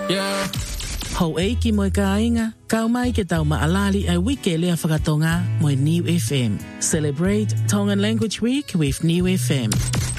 Yeah. Ho ki moe ka inga, kau mai ke tau maalali ai wike lea whakatonga mo New FM. Celebrate Tongan Language Week with New FM.